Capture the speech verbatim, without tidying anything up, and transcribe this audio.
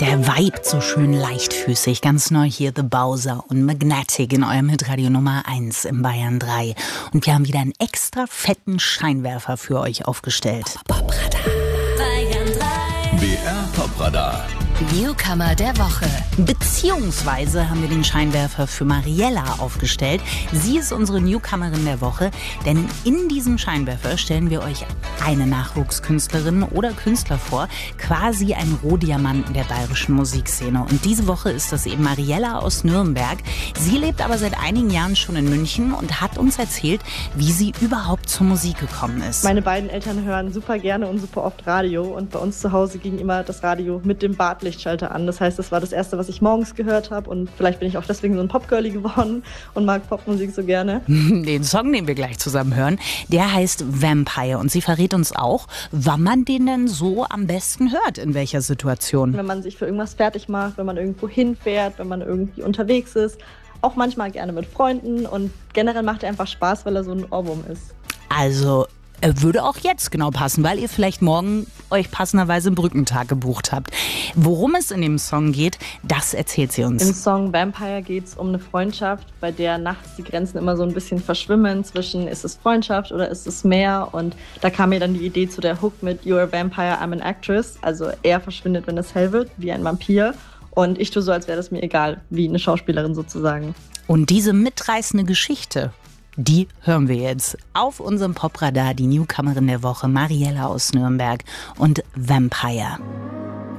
Der Vibe so schön leichtfüßig, ganz neu hier The Bowser und Magnetic in eurem Hitradio Nummer eins im Bayern drei. Und wir haben wieder einen extra fetten Scheinwerfer für euch aufgestellt. Bayern drei. B R Popradar. Newcomer der Woche. Beziehungsweise haben wir den Scheinwerfer für Mariella aufgestellt. Sie ist unsere Newcomerin der Woche, denn in diesem Scheinwerfer stellen wir euch eine Nachwuchskünstlerin oder Künstler vor, quasi ein Rohdiamanten der bayerischen Musikszene. Und diese Woche ist das eben Mariella aus Nürnberg. Sie lebt aber seit einigen Jahren schon in München und hat uns erzählt, wie sie überhaupt zur Musik gekommen ist. Meine beiden Eltern hören super gerne und super oft Radio und bei uns zu Hause ging immer das Radio mit dem Bartlichtschalter an. Das heißt, das war das Erste, was ich morgens gehört habe und vielleicht bin ich auch deswegen so ein Popgirlie geworden und mag Popmusik so gerne. Den Song, den wir gleich zusammen hören, der heißt Vampire und sie verrät uns auch, wann man den denn so am besten hört, in welcher Situation. Wenn man sich für irgendwas fertig macht, wenn man irgendwo hinfährt, wenn man irgendwie unterwegs ist, auch manchmal gerne mit Freunden und generell macht er einfach Spaß, weil er so ein Ohrwurm ist. Also er würde auch jetzt genau passen, weil ihr vielleicht morgen euch passenderweise einen Brückentag gebucht habt. Worum es in dem Song geht, das erzählt sie uns. Im Song Vampire geht es um eine Freundschaft, bei der nachts die Grenzen immer so ein bisschen verschwimmen zwischen ist es Freundschaft oder ist es mehr. Und da kam mir dann die Idee zu der Hook mit You're a Vampire, I'm an Actress. Also er verschwindet, wenn es hell wird, wie ein Vampir. Und ich tue so, als wäre das mir egal, wie eine Schauspielerin sozusagen. Und diese mitreißende Geschichte, die hören wir jetzt auf unserem Popradar, die Newcomerin der Woche, Mariella aus Nürnberg und Vampire.